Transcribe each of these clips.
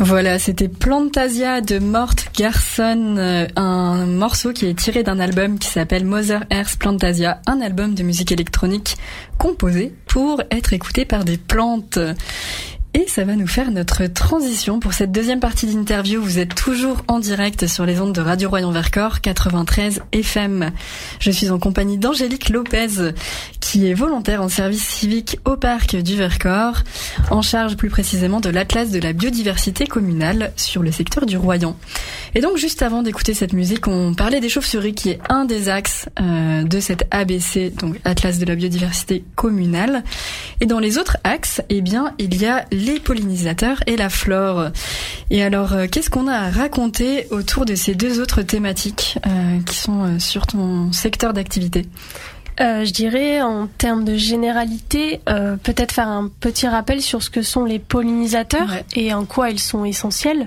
Voilà, c'était Plantasia de Mort Garson, un morceau qui est tiré d'un album qui s'appelle Mother Earth Plantasia, un album de musique électronique composé pour être écouté par des plantes. Et ça va nous faire notre transition pour cette deuxième partie d'interview. Vous êtes toujours en direct sur les ondes de Radio Royan-Vercors 93 FM. Je suis en compagnie d'Angélique Lopez, qui est volontaire en service civique au parc du Vercors, en charge plus précisément de l'Atlas de la biodiversité communale sur le secteur du Royan. Et donc juste avant d'écouter cette musique, on parlait des chauves-souris, qui est un des axes de cette ABC, donc Atlas de la biodiversité communale. Et dans les autres axes, eh bien, il y a les pollinisateurs et la flore. Et alors, qu'est-ce qu'on a à raconter autour de ces deux autres thématiques qui sont sur ton secteur d'activité ? Je dirais, en termes de généralité, peut-être faire un petit rappel sur ce que sont les pollinisateurs et en quoi ils sont essentiels.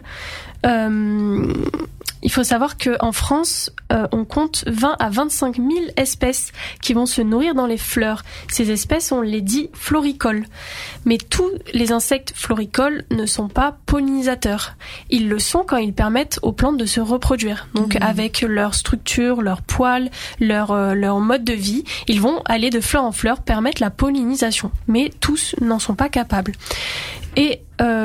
Il faut savoir qu'en France, on compte 20 à 25 000 espèces qui vont se nourrir dans les fleurs. Ces espèces, on les dit floricoles. Mais tous les insectes floricoles ne sont pas pollinisateurs. Ils le sont quand ils permettent aux plantes de se reproduire. Donc avec leur structure, leur poils, leur mode de vie, ils vont aller de fleur en fleur, permettre la pollinisation. Mais tous n'en sont pas capables. Et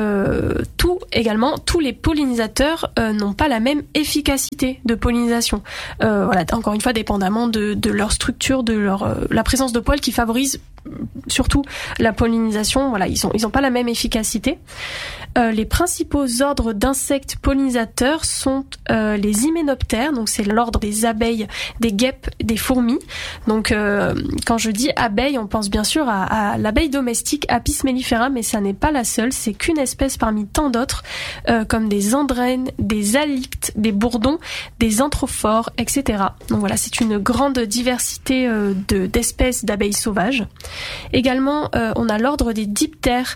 tous les pollinisateurs n'ont pas la même efficacité de pollinisation. Voilà, encore une fois, dépendamment de leur structure, de la présence de poils qui favorise surtout la pollinisation. Voilà, ils ont pas la même efficacité. Les principaux ordres d'insectes pollinisateurs sont les hyménoptères, donc c'est l'ordre des abeilles, des guêpes, des fourmis. Donc quand je dis abeille, on pense bien sûr à l'abeille domestique Apis mellifera, mais ça n'est pas la seule, c'est qu'une espèce parmi tant d'autres, comme des andrènes, des halictes, des bourdons, des anthrophores, etc. Donc voilà, c'est une grande diversité d'espèces d'abeilles sauvages. Également, on a l'ordre des diptères,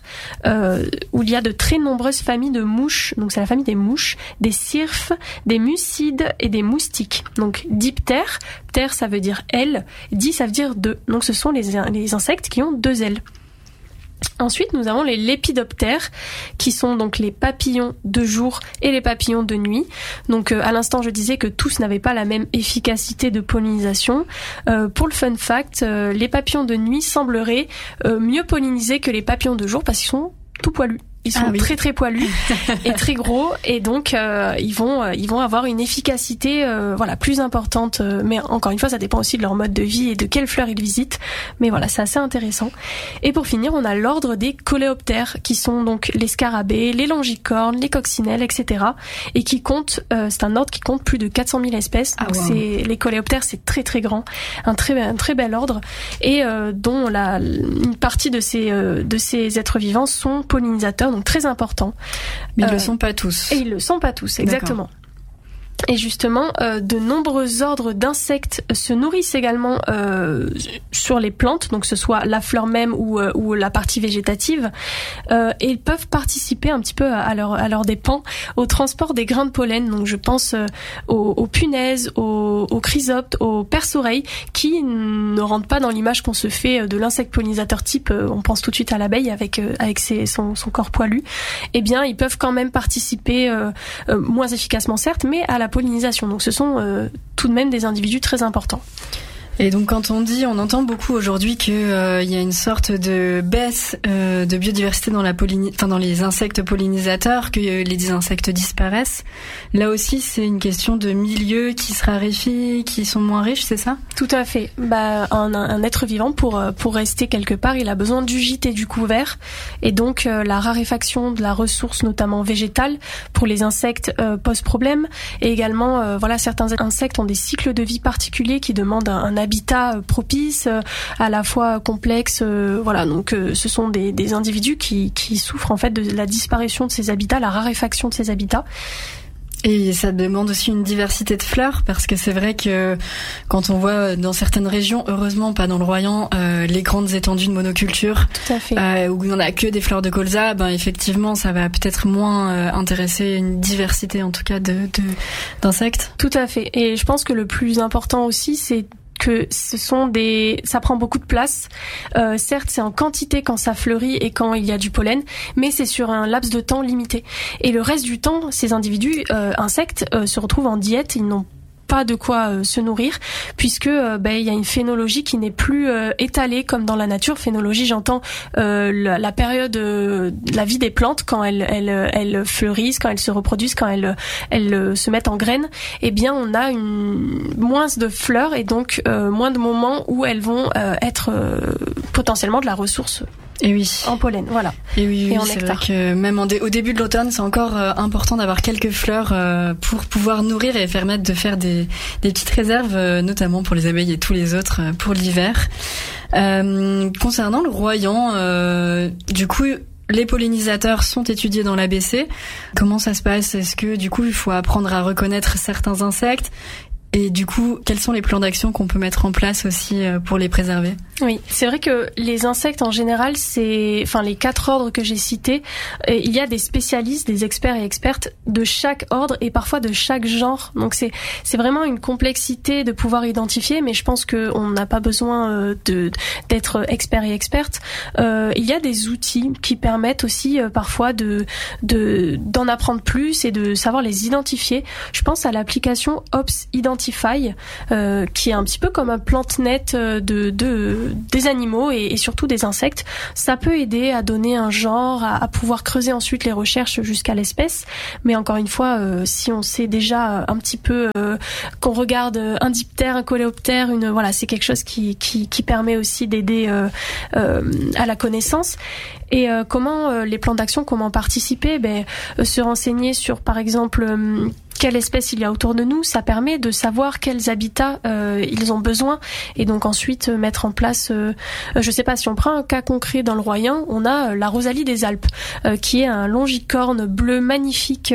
où il y a de très nombreuses familles de mouches. Donc c'est la famille des mouches, des cirfes, des mucides et des moustiques. Donc diptères, ptère ça veut dire aile, di ça veut dire deux. Donc ce sont les insectes qui ont deux ailes. Ensuite, nous avons les lépidoptères, qui sont donc les papillons de jour et les papillons de nuit. Donc, à l'instant, je disais que tous n'avaient pas la même efficacité de pollinisation. Pour le fun fact, les papillons de nuit sembleraient mieux polliniser que les papillons de jour parce qu'ils sont tout poilus. Ils sont très très poilus et très gros, et donc ils vont avoir une efficacité plus importante, mais encore une fois ça dépend aussi de leur mode de vie et de quelles fleurs ils visitent, mais voilà, c'est assez intéressant. Et pour finir, on a l'ordre des coléoptères, qui sont donc les scarabées, les longicornes, les coccinelles, etc. et qui comptent, c'est un ordre qui compte plus de 400 000 espèces. Donc les coléoptères, c'est très très grand, un très bel ordre, et dont une partie de ces êtres vivants sont pollinisateurs, donc très important. Mais ils le sont pas tous. Et ils le sont pas tous, exactement. D'accord. Et justement, de nombreux ordres d'insectes se nourrissent également sur les plantes, donc que ce soit la fleur même ou la partie végétative, et ils peuvent participer un petit peu à leur dépens au transport des grains de pollen. Donc je pense aux punaises, aux chrysoptes, aux perce-oreilles, qui ne rentrent pas dans l'image qu'on se fait de l'insecte pollinisateur type. On pense tout de suite à l'abeille avec son corps poilu. Eh bien, ils peuvent quand même participer moins efficacement certes, mais à la pollinisation. Donc ce sont tout de même des individus très importants. Et donc quand on entend beaucoup aujourd'hui que y a une sorte de baisse de biodiversité dans dans les insectes pollinisateurs, que les insectes disparaissent. Là aussi, c'est une question de milieux qui se raréfient, qui sont moins riches, c'est ça ? Tout à fait. Un être vivant, pour rester quelque part, il a besoin du gîte et du couvert, et donc la raréfaction de la ressource, notamment végétale, pour les insectes pose problème. Et également, certains insectes ont des cycles de vie particuliers qui demandent un habitat propice, à la fois complexe. Donc ce sont des individus qui souffrent en fait de la disparition de ces habitats, la raréfaction de ces habitats. Et ça demande aussi une diversité de fleurs, parce que c'est vrai que quand on voit dans certaines régions, heureusement pas dans le Royan, les grandes étendues de monoculture, tout à fait, où il n'y en a que des fleurs de colza, effectivement ça va peut-être moins intéresser une diversité en tout cas d'insectes. Tout à fait. Et je pense que le plus important aussi, c'est que ça prend beaucoup de place. Certes, c'est en quantité quand ça fleurit et quand il y a du pollen, mais c'est sur un laps de temps limité. Et le reste du temps, ces individus insectes se retrouvent en diète, ils n'ont pas de quoi se nourrir, puisque il y a une phénologie qui n'est plus étalée comme dans la nature. Phénologie, j'entends la période, la vie des plantes quand elles fleurissent, quand elles se reproduisent, quand elles se mettent en graines. Eh bien, on a moins de fleurs et donc moins de moments où elles vont être potentiellement de la ressource. Et oui. En pollen, voilà. Et oui, et en c'est nectar. vrai que même au début de l'automne, c'est encore important d'avoir quelques fleurs pour pouvoir nourrir et permettre de faire des petites réserves, notamment pour les abeilles et tous les autres pour l'hiver. Concernant le royan, du coup, les pollinisateurs sont étudiés dans l'ABC. Comment ça se passe? Est-ce que du coup, il faut apprendre à reconnaître certains insectes? Et du coup, quels sont les plans d'action qu'on peut mettre en place aussi pour les préserver? Oui, c'est vrai que les insectes en général, les 4 ordres que j'ai cités, il y a des spécialistes, des experts et expertes de chaque ordre et parfois de chaque genre. Donc c'est vraiment une complexité de pouvoir identifier, mais je pense que on n'a pas besoin d'être expert et experte. Il y a des outils qui permettent aussi parfois d'en apprendre plus et de savoir les identifier. Je pense à l'application Ops Identify, qui est un petit peu comme un PlanteNet des animaux et surtout des insectes. Ça peut aider à donner un genre, à pouvoir creuser ensuite les recherches jusqu'à l'espèce. Mais encore une fois, si on sait déjà un petit peu qu'on regarde un diptère, un coléoptère, c'est quelque chose qui permet aussi d'aider à la connaissance. Et comment les plans d'action, comment participer? Se renseigner sur, par exemple, quelle espèce il y a autour de nous, ça permet de savoir quels habitats ils ont besoin et donc ensuite mettre en place, je sais pas, si on prend un cas concret dans le Royan, on a la Rosalie des Alpes qui est un longicorne bleu magnifique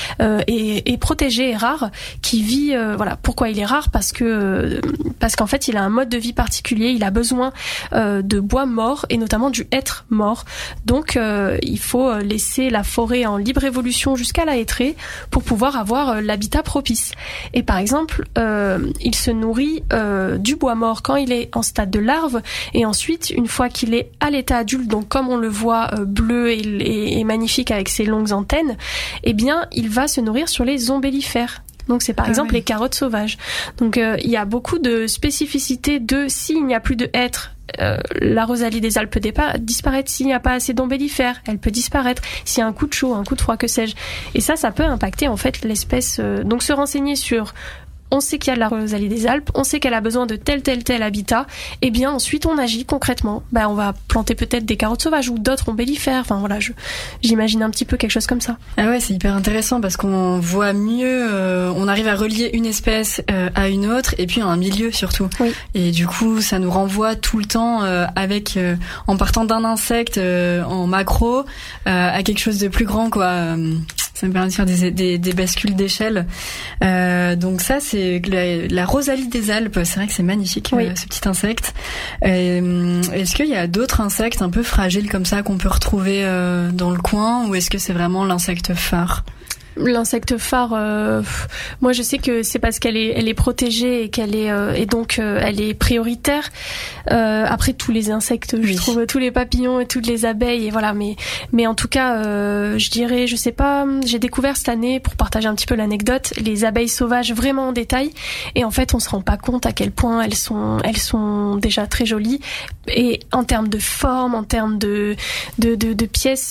et protégé et rare qui vit, pourquoi il est rare? Parce qu'en fait il a un mode de vie particulier, il a besoin de bois mort et notamment du hêtre mort, donc il faut laisser la forêt en libre évolution jusqu'à la hêtrée pour pouvoir avoir l'habitat propice. Et par exemple, il se nourrit du bois mort quand il est en stade de larve, et ensuite, une fois qu'il est à l'état adulte, donc comme on le voit bleu et magnifique avec ses longues antennes, eh bien, il va se nourrir sur les ombellifères. Donc c'est par exemple les carottes sauvages. Donc il y a beaucoup de spécificités s'il n'y a plus de hêtre, la Rosalie des Alpes peut disparaître. S'il n'y a pas assez d'ombellifères, elle peut disparaître. S'il y a un coup de chaud, un coup de froid, que sais-je. Et ça peut impacter en fait l'espèce. Donc se renseigner sur... On sait qu'il y a de la Rosalie des Alpes, on sait qu'elle a besoin de tel habitat, et bien ensuite on agit concrètement. On va planter peut-être des carottes sauvages ou d'autres ombellifères, j'imagine un petit peu quelque chose comme ça. Ah ouais, c'est hyper intéressant parce qu'on voit mieux, on arrive à relier une espèce à une autre et puis à un milieu surtout. Oui. Et du coup, ça nous renvoie tout le temps en partant d'un insecte en macro à quelque chose de plus grand, quoi. Ça me permet de faire des bascules d'échelle. Donc ça, c'est la Rosalie des Alpes. C'est vrai que c'est magnifique, oui. Ce petit insecte. Est-ce qu'il y a d'autres insectes un peu fragiles comme ça qu'on peut retrouver dans le coin, ou est-ce que c'est vraiment l'insecte phare? L'insecte phare, moi je sais que c'est parce qu'elle est protégée et qu'elle est et donc elle est prioritaire. Après tous les insectes, oui. Je trouve tous les papillons et toutes les abeilles et voilà. Mais en tout cas, je dirais, je sais pas, j'ai découvert cette année, pour partager un petit peu l'anecdote, les abeilles sauvages vraiment en détail. Et en fait, on se rend pas compte à quel point elles sont déjà très jolies. Et en termes de forme, en termes de pièces,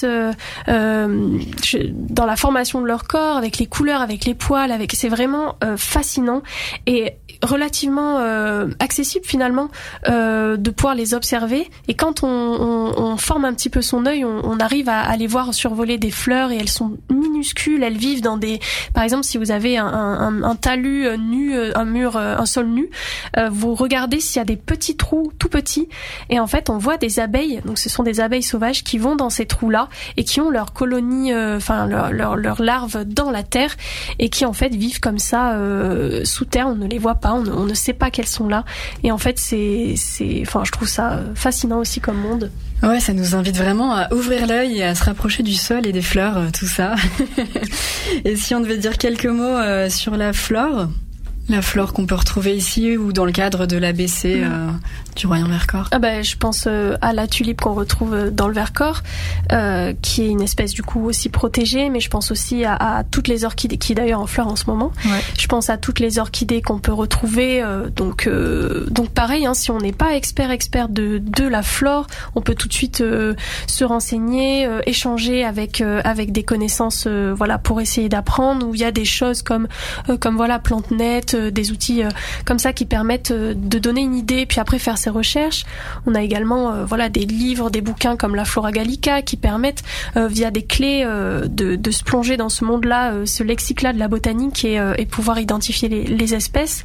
dans la formation de leur corps, avec les couleurs, avec les poils, c'est vraiment fascinant et relativement accessible finalement de pouvoir les observer. Et quand on forme un petit peu son œil, on arrive à les voir survoler des fleurs et elles sont minuscules. Elles vivent dans par exemple, si vous avez un talus nu, un sol nu, vous regardez s'il y a des petits trous tout petits et en fait on voit des abeilles. Donc ce sont des abeilles sauvages qui vont dans ces trous là et qui ont leur colonie, leurs larves dans la terre et qui en fait vivent comme ça sous terre. On ne les voit pas, on ne sait pas qu'elles sont là et en fait je trouve ça fascinant aussi comme monde. Ouais, ça nous invite vraiment à ouvrir l'œil et à se rapprocher du sol et des fleurs, tout ça. Et si on devait dire quelques mots sur la flore, La flore qu'on peut retrouver ici ou dans le cadre de l'ABC du Royan Vercors. Je pense à la tulipe qu'on retrouve dans le Vercors, qui est une espèce du coup aussi protégée, mais je pense aussi à toutes les orchidées, qui est d'ailleurs en fleurs en ce moment. Ouais. Je pense à toutes les orchidées qu'on peut retrouver. Donc pareil, si on n'est pas expert de la flore, on peut tout de suite se renseigner, échanger avec des connaissances, pour essayer d'apprendre. Où il y a des choses comme PlanteNet, des outils comme ça qui permettent de donner une idée puis après faire ses recherches. On a également des livres, des bouquins comme la Flora Gallica qui permettent via des clés de se plonger dans ce monde-là, ce lexique-là de la botanique et pouvoir identifier les espèces.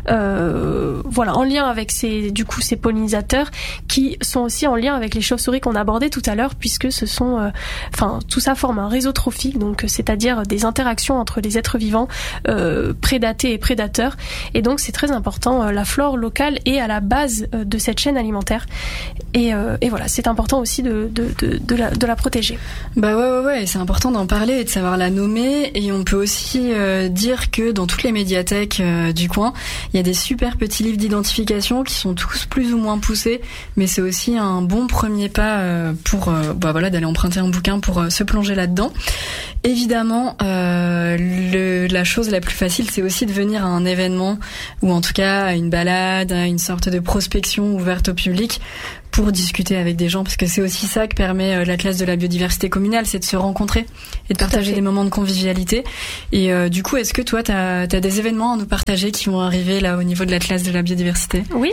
En lien avec ces pollinisateurs qui sont aussi en lien avec les chauves-souris qu'on abordait tout à l'heure, puisque ce sont tout ça forme un réseau trophique, donc c'est-à-dire des interactions entre les êtres vivants prédatés et prédateurs. Et donc c'est très important, la flore locale est à la base de cette chaîne alimentaire et c'est important aussi de la protéger. Ouais, c'est important d'en parler et de savoir la nommer. Et on peut aussi dire que dans toutes les médiathèques du coin, il y a des super petits livres d'identification qui sont tous plus ou moins poussés, mais c'est aussi un bon premier pas pour d'aller emprunter un bouquin pour se plonger là-dedans. Évidemment, la chose la plus facile, c'est aussi de venir à un événement ou en tout cas à une balade, à une sorte de prospection ouverte au public pour discuter avec des gens, parce que c'est aussi ça que permet la classe de la biodiversité communale, c'est de se rencontrer et de partager des moments de convivialité. Et du coup, est-ce que toi, t'as des événements à nous partager qui vont arriver là au niveau de la classe de la biodiversité ? Oui,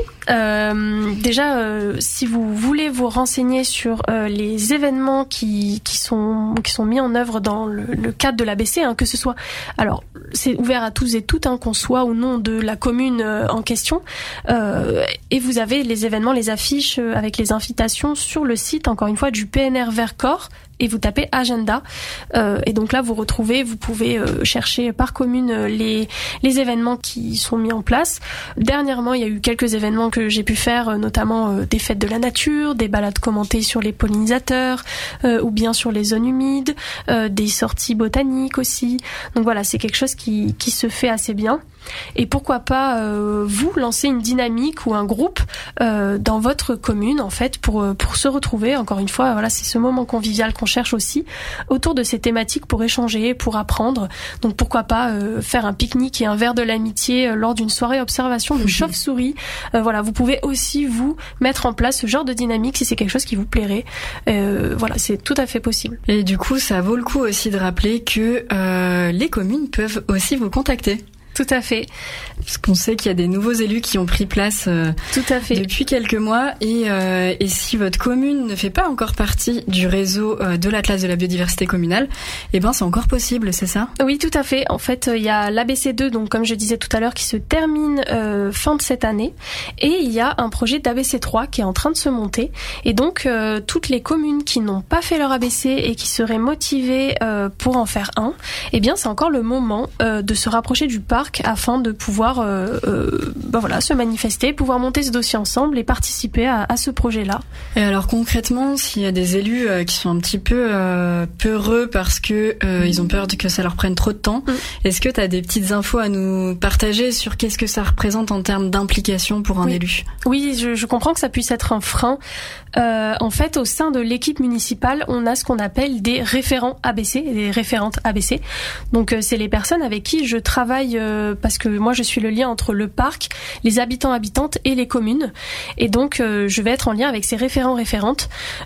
déjà, si vous voulez vous renseigner sur les événements qui sont mis en œuvre dans le cadre de l'ABC, que ce soit, alors c'est ouvert à tous et toutes, qu'on soit ou non de la commune en question, et vous avez les événements, les affiches avec les invitations sur le site, encore une fois, du PNR Vercors, et vous tapez agenda, et donc là vous pouvez chercher par commune les événements qui sont mis en place. Dernièrement, il y a eu quelques événements que j'ai pu faire, notamment des fêtes de la nature, des balades commentées sur les pollinisateurs, ou bien sur les zones humides, des sorties botaniques aussi. Donc voilà, c'est quelque chose qui se fait assez bien. Et pourquoi pas vous lancer une dynamique ou un groupe dans votre commune, en fait, pour se retrouver. Encore une fois, c'est ce moment convivial qu'on cherche aussi autour de ces thématiques pour échanger, pour apprendre. Donc pourquoi pas faire un pique-nique et un verre de l'amitié lors d'une soirée observation de chauves-souris. Vous pouvez aussi vous mettre en place ce genre de dynamique si c'est quelque chose qui vous plairait. C'est tout à fait possible. Et du coup, ça vaut le coup aussi de rappeler que les communes peuvent aussi vous contacter. Tout à fait. Parce qu'on sait qu'il y a des nouveaux élus qui ont pris place tout à fait. Depuis quelques mois. Et si votre commune ne fait pas encore partie du réseau de l'Atlas de la biodiversité communale, c'est encore possible, c'est ça ? Oui, tout à fait. En fait, il y a l'ABC2, donc comme je disais tout à l'heure, qui se termine fin de cette année. Et il y a un projet d'ABC3 qui est en train de se monter. Et donc, toutes les communes qui n'ont pas fait leur ABC et qui seraient motivées pour en faire un, c'est encore le moment de se rapprocher du parc afin de pouvoir se manifester, pouvoir monter ce dossier ensemble et participer à ce projet-là. Et alors concrètement, s'il y a des élus qui sont un petit peu peureux parce que ils ont peur que ça leur prenne trop de temps, est-ce que tu as des petites infos à nous partager sur qu'est-ce que ça représente en termes d'implication pour un élu ? Oui, je comprends que ça puisse être un frein. En fait, au sein de l'équipe municipale, on a ce qu'on appelle des référents ABC et des référentes ABC. Donc c'est les personnes avec qui je travaille parce que moi je suis le lien entre le parc, les habitants, habitantes et les communes. Et donc je vais être en lien avec ces référents, référentes.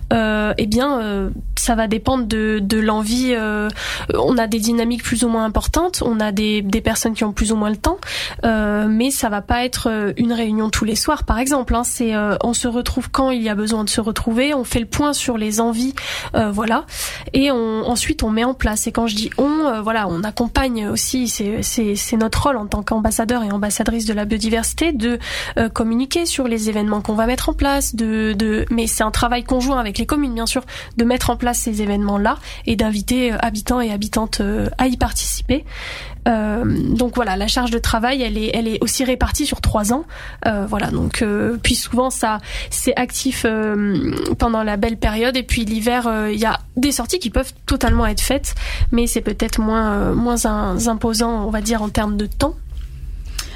Ça va dépendre de l'envie. On a des dynamiques plus ou moins importantes, on a des personnes qui ont plus ou moins le temps, mais ça va pas être une réunion tous les soirs par exemple. On se retrouve quand il y a besoin de se retrouver, on fait le point sur les envies, et ensuite on met en place. Et quand je dis on accompagne aussi, c'est notre rôle en tant qu'ambassadeur et ambassadrice de la biodiversité de communiquer sur les événements qu'on va mettre en place, mais c'est un travail conjoint avec les communes bien sûr, de mettre en place ces événements-là et d'inviter habitants et habitantes à y participer. Donc voilà, la charge de travail, elle est aussi répartie sur 3 ans. Puis souvent ça c'est actif pendant la belle période, et puis l'hiver il y a des sorties qui peuvent totalement être faites, mais c'est peut-être moins imposant, on va dire, en termes de temps.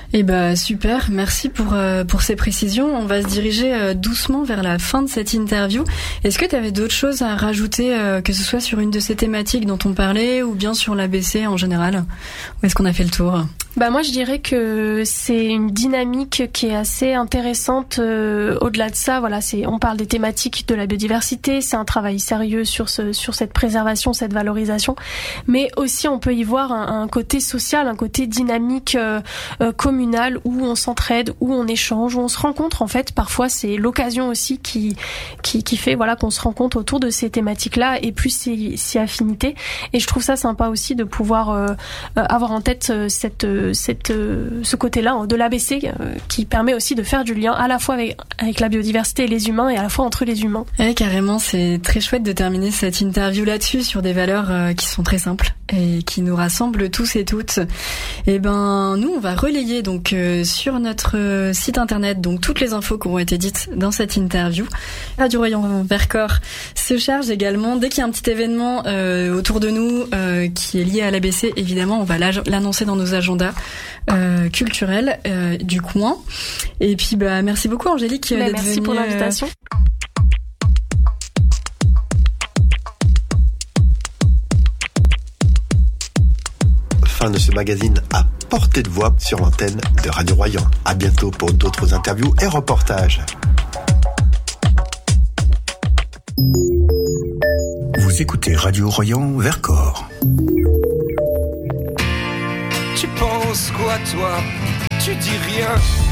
Eh ben super, merci pour ces précisions. On va se diriger doucement vers la fin de cette interview. Est-ce que tu avais d'autres choses à rajouter, que ce soit sur une de ces thématiques dont on parlait ou bien sur l'ABC en général? Ou est-ce qu'on a fait le tour? Moi je dirais que c'est une dynamique qui est assez intéressante. Au-delà de ça, voilà, on parle des thématiques de la biodiversité, c'est un travail sérieux sur cette préservation, cette valorisation, mais aussi on peut y voir un côté social, un côté dynamique communal où on s'entraide, où on échange, où on se rencontre en fait. Parfois c'est l'occasion aussi qui fait voilà qu'on se rencontre autour de ces thématiques-là et plus ces affinités. Et je trouve ça sympa aussi de pouvoir avoir en tête ce côté-là de l'ABC qui permet aussi de faire du lien à la fois avec la biodiversité et les humains et à la fois entre les humains. Ouais, carrément, c'est très chouette de terminer cette interview là-dessus sur des valeurs qui sont très simples et qui nous rassemblent tous et toutes. Et nous on va relayer donc sur notre site internet donc toutes les infos qui ont été dites dans cette interview. Radio Royan Vercors se charge également dès qu'il y a un petit événement autour de nous qui est lié à l'ABC, évidemment on va l'annoncer dans nos agendas culturels du coin. Et puis merci beaucoup Angélique d'être merci venue, pour l'invitation. Fin de ce magazine à portée de voix sur l'antenne de Radio Royan. À bientôt pour d'autres interviews et reportages. Vous écoutez Radio Royan Vercors. Tu penses quoi toi? Tu dis rien.